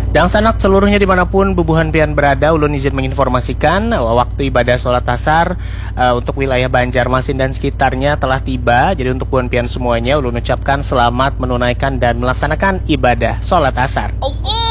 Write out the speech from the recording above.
Dan sanak seluruhnya dimanapun bubuhan pian berada, ulun izin menginformasikan waktu ibadah sholat asar untuk wilayah Banjarmasin dan sekitarnya telah tiba. Jadi untuk bubuhan pian semuanya, ulun ucapkan selamat menunaikan dan melaksanakan ibadah sholat asar.